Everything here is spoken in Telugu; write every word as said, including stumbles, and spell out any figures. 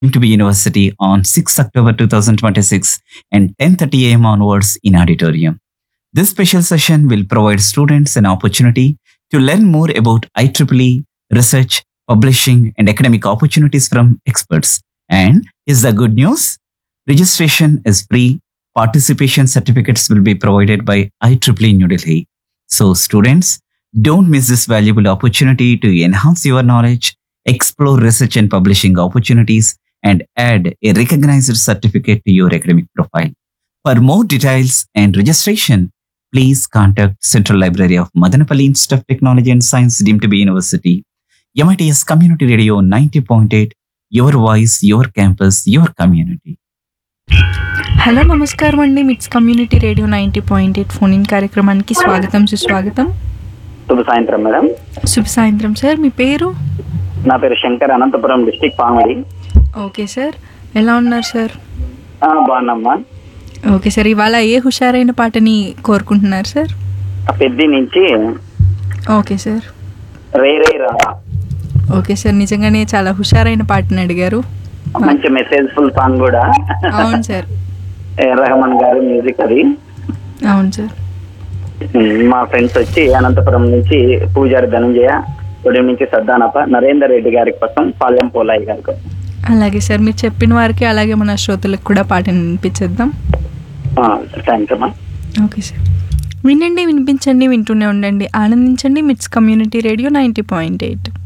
to be University on sixth October twenty twenty-six and ten thirty a m onwards in auditorium. This special session will provide students an opportunity to learn more about I triple E, research, publishing, and academic opportunities from experts. And is the good news? Registration is free. Participation certificates will be provided by I triple E New Delhi. So, students, don't miss this valuable opportunity to enhance your knowledge, explore research and publishing opportunities, and add a recognized certificate to your academic profile. For more details and registration, please contact Central Library of Madanapalli Institute of Technology and Science, deemed to be University, M I T S Community Radio ninety point eight, your voice, your campus, your community. Hello నమస్కారం అండి. మిట్స్ community radio ninety point eight phone in కార్యక్రమానికి స్వాగతం సుస్వాగతం. శుభ సాయంత్రం మేడం. శుభ సాయంత్రం సార్. మీ పేరు? నా పేరు Shankar, Anantapuram district Pamidi. Okay sir, ఎలా ఉన్నారు సార్? బాగున్నామ్మా. ఓకే సార్, ఇవాళ ఏ హుషారైన పాటని కోరుకుంటున్నారు సార్? పెద్ది నుంచి ఓకే సార్. రే రే రా. ఓకే సార్, నిజంగానే చాలా హుషారైన పాటని అడిగారు. మంచి మెసేజ్ ఫుల్ సాంగ్ కూడా. అవును సార్. రెహమాన్ గారు మ్యూజిక్ అది. అవును సార్. మా ఫ్రెండ్స్ వచ్చి అనంతపురం నుంచి పూజారి ధనంజయ, ఉదయం నుంచి సద్దానప్ప, నరేందర్ రెడ్డి గారి కోసం, పాలెం పోలాయి గారి కోసం. అలాగే సార్, మీరు చెప్పిన వారికి అలాగే మన శ్రోతలకు కూడా పాటను వినిపించేద్దాం. థ్యాంక్స్ అమ్మా. ఓకే సార్, వినండి, వినిపించండి, వింటూనే ఉండండి, ఆనందించండి. మిట్స్ community radio ninety point eight.